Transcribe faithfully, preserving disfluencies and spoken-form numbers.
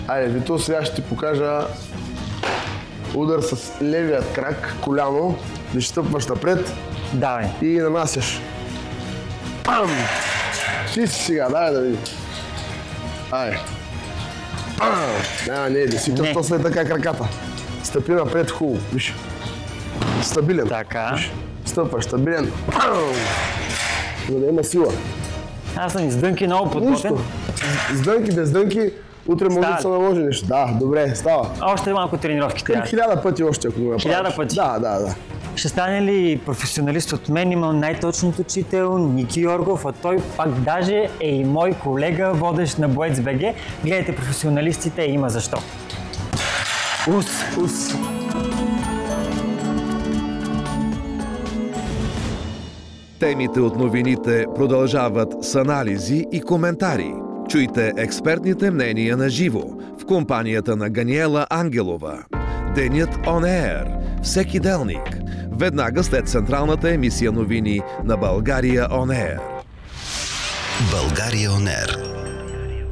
Айде, Вито, сега ще ти покажа удар с левият крак, коляно, да стъпваш напред. Давай. И нанасяш. Пам! Ти си сега, дай да видим. Айде. Пам! А, не, да си като след така краката. Стъпи напред хубаво, виж. Стабилен. Така. Виж. Стъпваш, стабилен. Пам! За да има сила. Аз съм издънки много подготвен. Нищо. С дънки, без дънки, утре може да се наложи нещо. Да, добре, става. Още малко тренировки трябва. Хиляда пъти още, ако го направиш. Хиляда пъти? Да, да, да. Ще стане ли професионалист от мен? Имам най-точният учител Ники Йоргов, а той пак даже е и мой колега, водещ на Боец БГ. Гледайте професионалистите, има защо. Ус! Ус! Темите от новините продължават с анализи и коментари. Чуйте експертните мнения на живо в компанията на Ганиела Ангелова. Денят On Air. Всеки делник. Веднага след централната емисия новини на България On Air. България On Air.